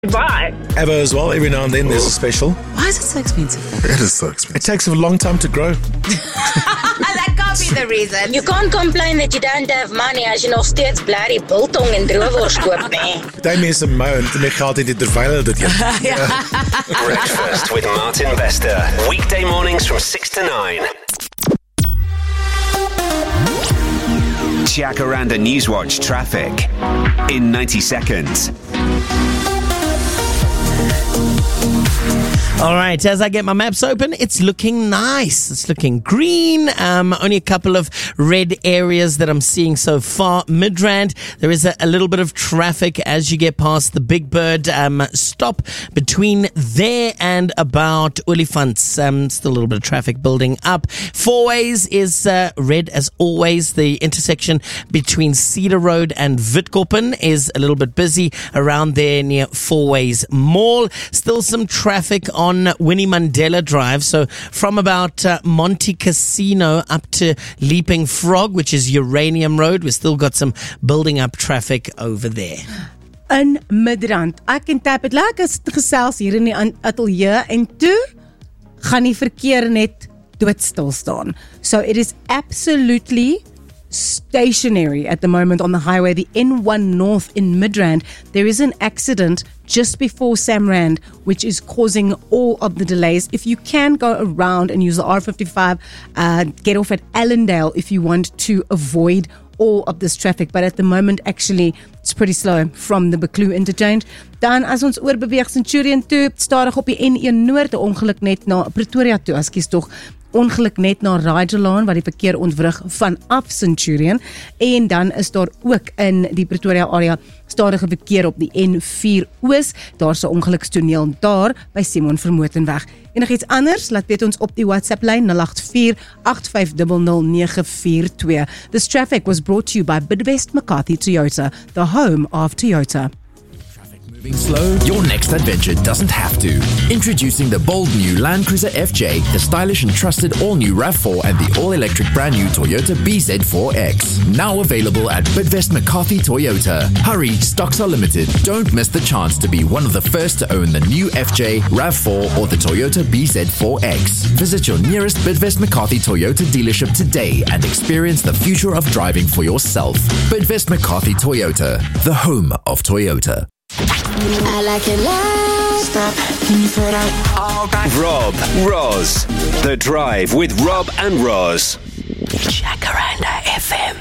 Right. Ever as well, every now and then there's a special. Why is it so expensive? It is so expensive. It takes a long time to grow. That can't be the reason. You can't complain that you don't have money as jy nog steeds blerrie biltong en droewors koop, nee. Daai mense moan en ek altyd dit terwyl hulle dit eet. Breakfast with Martin Bester. Weekday mornings from 6 to 9. Jacaranda Newswatch traffic in 90 seconds. All right, as I get my maps open, it's looking nice. It's looking green. Only a couple of red areas that I'm seeing so far. Midrand, there is a little bit of traffic as you get past the Big Bird stop between there and about Olifants. Still a little bit of traffic building up. Fourways is red as always. The intersection between Cedar Road and Witkoppen is a little bit busy around there near Fourways Mall. Still some traffic on Winnie Mandela Drive. So from about Monte Casino up to Leaping Frog, which is Uranium Road, we've still got some building up traffic over there. In Midrand. Ek en Tap het lekker gesels hier in die ateljee en toe gaan die verkeer net doodstil staan. So it is absolutely stationary at the moment on the highway, the N1 North in Midrand. There is an accident just before Samrand, which is causing all of the delays. If you can go around and use the R55, get off at Allendale if you want to avoid all of this traffic. But at the moment, actually, it's pretty slow from the Bekloo interchange. Dan as ons oorbeweeg Centurion toe, stadig op die N1 Noord, 'n ongeluk net na Pretoria toe, ekskuus tog. Ongeluk net na Rajalaan waar die verkeer ontwrig vanaf Centurion en dan is daar ook in die Pretoria area stadige verkeer op die N4 Oos. Daar's 'n ongelukstoneel daar by Simon Vermotenweg. Enigiets anders, laat weet ons op die WhatsApp lyn 0848500942. This traffic was brought to you by Bidvest McCarthy Toyota, the home of Toyota. Moving slow? Your next adventure doesn't have to. Introducing the bold new Land Cruiser FJ, the stylish and trusted all-new RAV4 and the all-electric brand new Toyota BZ4X. Now available at Bidvest McCarthy Toyota. Hurry, stocks are limited. Don't miss the chance to be one of the first to own the new FJ, RAV4 or the Toyota BZ4X. Visit your nearest Bidvest McCarthy Toyota dealership today and experience the future of driving for yourself. Bidvest McCarthy Toyota, the home of Toyota. I like it loud. Stop. Can you throw it out? All right. Rob, Roz. The Drive with Rob and Roz. Jacaranda FM.